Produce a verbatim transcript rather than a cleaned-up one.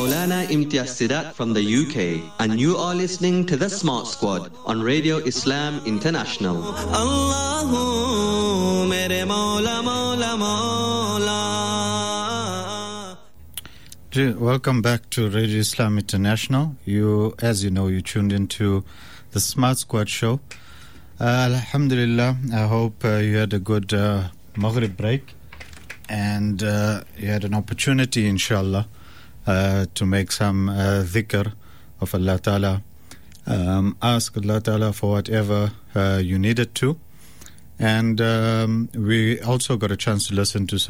Maulana Imtiaz Sidat from the U K, and you are listening to The Smart Squad on Radio Islam International. Allahu mere Maula Maula Maula. Welcome back to Radio Islam International. You, as you know, you tuned into The Smart Squad show. Uh, Alhamdulillah, I hope uh, you had a good uh, Maghrib break and uh, you had an opportunity, inshallah, uh, to make some uh, dhikr of Allah Ta'ala. Um, ask Allah Ta'ala for whatever uh, you needed to. And um, we also got a chance to listen to some